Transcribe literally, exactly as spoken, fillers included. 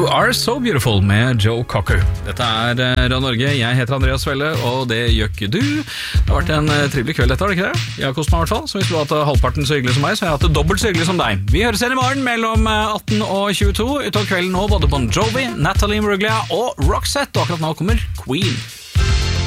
Are So Beautiful med Joe Cocker. Dette er Radio Norge, jeg heter Andreas Welle, og det gjør ikke du. Det har vært en trivelig kveld dette, har det ikke det? Jeg har kost meg i hvert fall, så hvis du har hatt halvparten så hyggelig som meg, så har jeg hatt det dobbelt så hyggelig som deg. Vi høres igjen i morgen mellom atten og tjueto, utover kvelden nå både Bon Jovi, Natalie Imbruglia og Roxette, og akkurat nå kommer Queen.